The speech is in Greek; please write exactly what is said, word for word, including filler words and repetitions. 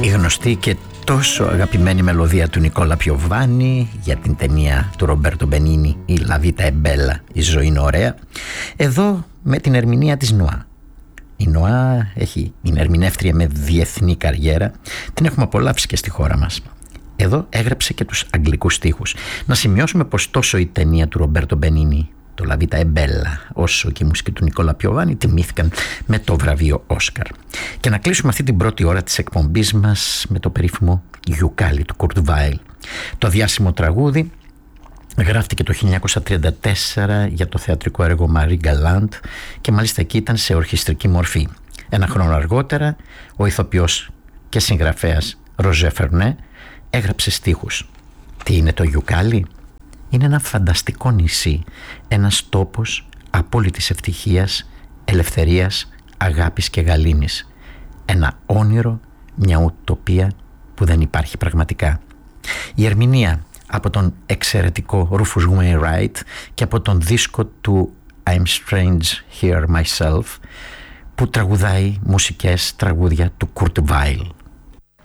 Η γνωστή και τόσο αγαπημένη μελωδία του Νικόλα Πιοβάνι για την ταινία του Ρομπέρτο Μπενίνι, η La Vita è bella, η ζωή είναι ωραία, εδώ με την ερμηνεία της Νοά. Η Νοά έχει, είναι ερμηνεύτρια με διεθνή καριέρα, την έχουμε απολαύσει και στη χώρα μας. Εδώ έγραψε και τους αγγλικούς στίχους. Να σημειώσουμε πως τόσο η ταινία του Ρομπέρτο Μπενίνι, το La Vita è bella, όσο και η μουσική του Νικόλα Πιοβάνι τιμήθηκαν με το βραβείο Όσκαρ. Και να κλείσουμε αυτή την πρώτη ώρα της εκπομπής μας με το περίφημο Γιουκάλι του Κουρτ Βάιλ. Το διάσημο τραγούδι γράφτηκε το χίλια εννιακόσια τριάντα τέσσερα για το θεατρικό έργο Marie Galante και μάλιστα εκεί ήταν σε ορχιστρική μορφή. Ένα χρόνο αργότερα ο ηθοποιός και συγγραφέας Ροζέ Φερνέ έγραψε στίχους. Τι είναι το Γιουκάλι? Είναι ένα φανταστικό νησί, ένας τόπος απόλυτης ευτυχίας, ελευθερίας, αγάπης και γαλήνης. Ένα όνειρο, μια ουτοπία που δεν υπάρχει πραγματικά. Η ερμηνεία από τον εξαιρετικό Rufus Wainwright και από τον δίσκο του I'm Strange Here Myself, που τραγουδάει μουσικές τραγούδια του Kurt Weill.